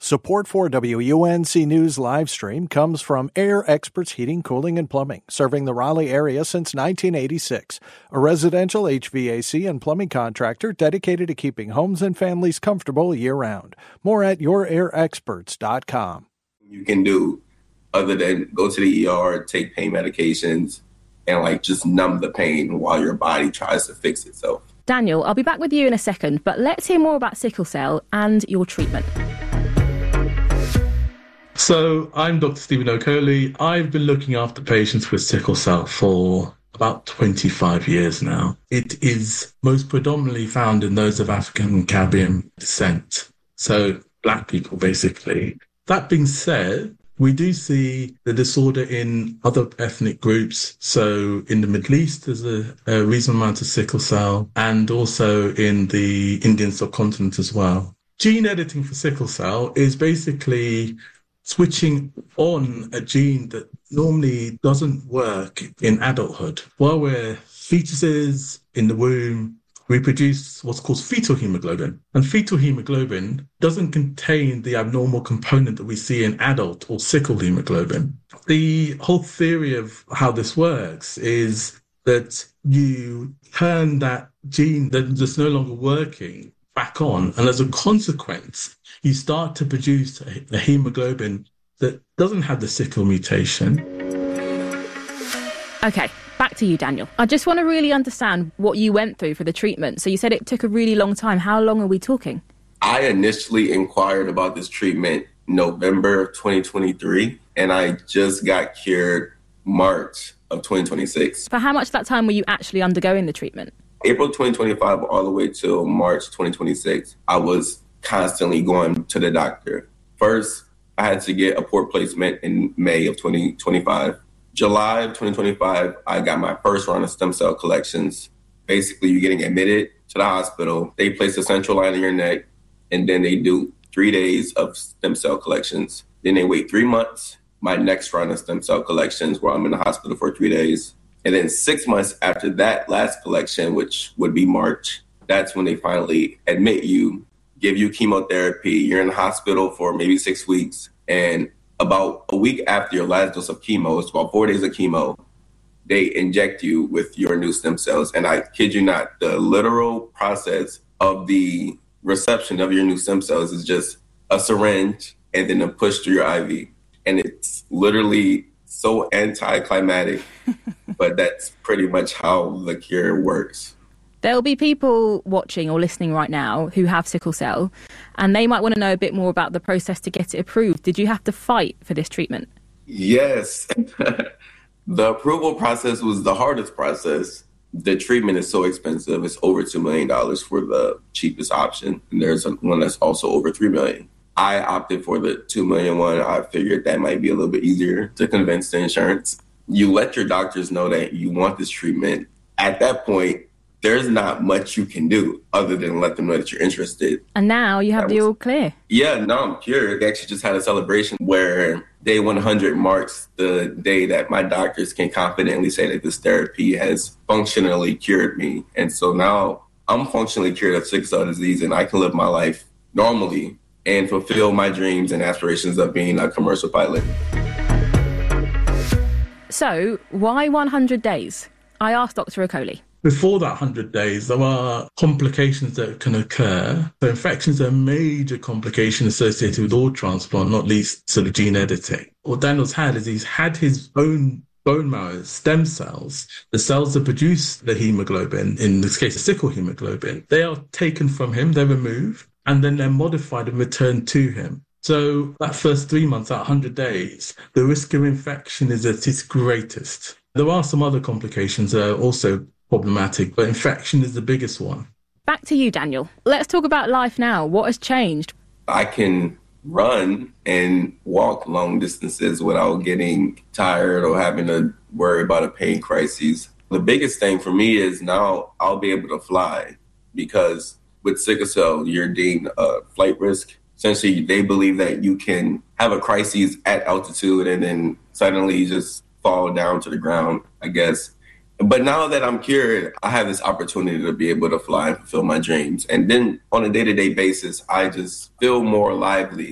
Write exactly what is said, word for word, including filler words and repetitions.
Support for W U N C News live stream comes from Air Experts Heating, Cooling, and Plumbing, serving the Raleigh area since nineteen eighty-six. A residential H V A C and plumbing contractor dedicated to keeping homes and families comfortable year-round. More at your air experts dot com. You can do other than go to the E R, take pain medications, and like just numb the pain while your body tries to fix itself. Daniel, I'll be back with you in a second, but let's hear more about sickle cell and your treatment. So I'm Doctor Stephen Okoli. I've been looking after patients with sickle cell for about twenty-five years now. It is most predominantly found in those of African and Caribbean descent, so black people basically. That being said, we do see the disorder in other ethnic groups. So in the Middle East, there's a, a reasonable amount of sickle cell, and also in the Indian subcontinent as well. Gene editing for sickle cell is basically switching on a gene that normally doesn't work in adulthood. While we're fetuses in the womb, we produce what's called fetal hemoglobin. And fetal hemoglobin doesn't contain the abnormal component that we see in adult or sickle hemoglobin. The whole theory of how this works is that you turn that gene that's no longer working back on, and as a consequence, you start to produce a, a hemoglobin that doesn't have the sickle mutation. Okay, back to you, Daniel. I just want to really understand what you went through for the treatment. So you said it took a really long time. How long are we talking? I initially inquired about this treatment November of twenty twenty-three, and I just got cured March of twenty twenty-six. For how much of that time were you actually undergoing the treatment? April twenty twenty-five all the way till March twenty twenty-six, I was constantly going to the doctor. First, I had to get a port placement in May of twenty twenty-five. July of twenty twenty-five, I got my first round of stem cell collections. Basically, you're getting admitted to the hospital. They place a central line in your neck, and then they do three days of stem cell collections. Then they wait three months, my next round of stem cell collections, where I'm in the hospital for three days. And then six months after that last collection, which would be March, that's when they finally admit you, give you chemotherapy. You're in the hospital for maybe six weeks. And about a week after your last dose of chemo, it's about four days of chemo, they inject you with your new stem cells. And I kid you not, the literal process of the reception of your new stem cells is just a syringe and then a push through your I V. And it's literally so anticlimactic, but that's pretty much how the cure works. There'll be people watching or listening right now who have sickle cell, and they might want to know a bit more about the process to get it approved. Did you have to fight for this treatment? Yes. The approval process was the hardest process. The treatment is so expensive. It's over two million dollars for the cheapest option, and there's one that's also over three million dollars. I opted for the two million one. I figured that might be a little bit easier to convince the insurance. You let your doctors know that you want this treatment. At that point, there's not much you can do other than let them know that you're interested. And now you have that the was, all clear. Yeah, now I'm cured. They actually just had a celebration where day one hundred marks the day that my doctors can confidently say that this therapy has functionally cured me. And so now I'm functionally cured of sickle cell disease, and I can live my life normally and fulfill my dreams and aspirations of being a commercial pilot. So, why one hundred days? I asked Doctor Okoli. Before that one hundred days, there are complications that can occur. So infections are a major complication associated with all transplant, not least sort of gene editing. What Daniel's had is he's had his own bone marrow stem cells, the cells that produce the hemoglobin, in this case, the sickle hemoglobin. They are taken from him, they're removed, and then they're modified and returned to him. So that first three months, that one hundred days, the risk of infection is at its greatest. There are some other complications that are also problematic, but infection is the biggest one. Back to you, Daniel. Let's talk about life now. What has changed? I can run and walk long distances without getting tired or having to worry about a pain crisis. The biggest thing for me is now I'll be able to fly, because with sickle cell, you're deemed a flight risk. Essentially, they believe that you can have a crisis at altitude and then suddenly just fall down to the ground, I guess. But now that I'm cured, I have this opportunity to be able to fly and fulfill my dreams. And then on a day-to-day basis, I just feel more lively.